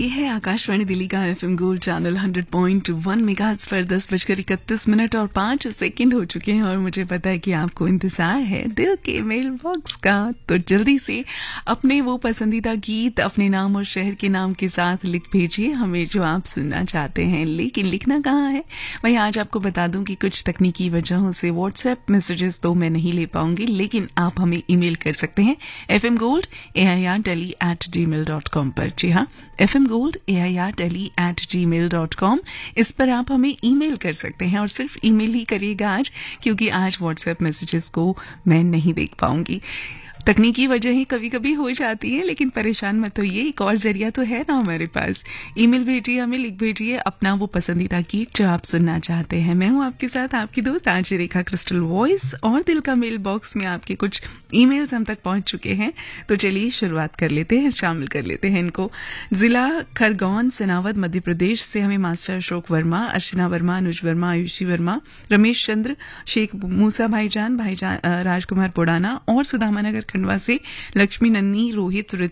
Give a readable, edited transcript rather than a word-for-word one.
ये है आकाशवाणी दिल्ली का एफएम गोल्ड चैनल 100.1 मेगाहर्ट्ज पर 10:31 और 5 सेकंड हो चुके हैं और मुझे पता है कि आपको इंतजार है दिल के मेल बॉक्स का। तो जल्दी से अपने वो पसंदीदा गीत अपने नाम और शहर के नाम के साथ लिख भेजिए हमें, जो आप सुनना चाहते हैं। लेकिन लिखना कहाँ है वही आज आपको बता दूं कि कुछ तकनीकी वजहों से व्हाट्सएप मैसेजेस तो मैं नहीं ले पाऊंगी, लेकिन आप हमें ईमेल कर सकते हैं fmgold@airdelhi@gmail.com पर। जी हाँ, fmgold@airdelhi@gmail.com, इस पर आप हमें ईमेल कर सकते हैं और सिर्फ ईमेल ही करिएगा आज, क्योंकि आज व्हाट्सएप मैसेजेस को मैं नहीं देख पाऊंगी। तकनीकी वजह ही कभी कभी हो जाती है, लेकिन परेशान मत होइए, एक और जरिया तो है ना हमारे पास। ईमेल भेजिए हमें, लिख भेजिए अपना वो पसंदीदा गीत जो आप सुनना चाहते हैं। मैं हूं आपके साथ आपकी दोस्त आरजे रेखा क्रिस्टल वॉइस, और दिल का मेल बॉक्स में आपके कुछ ईमेल्स हम तक पहुंच चुके हैं। तो चलिए शुरुआत कर लेते हैं, शामिल कर लेते हैं इनको। जिला खरगोन सनावद मध्य प्रदेश से हमें मास्टर अशोक वर्मा, अर्चना वर्मा, अनुज वर्मा, आयुषी वर्मा, रमेश चंद्र, शेख मूसा भाईजान राजकुमार पोडाना और सुदामा नगर खंडवा से लक्ष्मी नन्नी, रोहित,